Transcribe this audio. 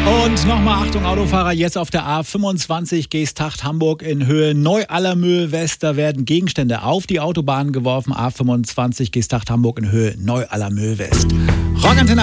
Und nochmal Achtung Autofahrer, jetzt auf der A25 Geesthacht Hamburg in Höhe Neu-Allermühl West. Da werden Gegenstände auf die Autobahn geworfen. A25 Geesthacht Hamburg in Höhe Neu-Allermühl West. Rockantenne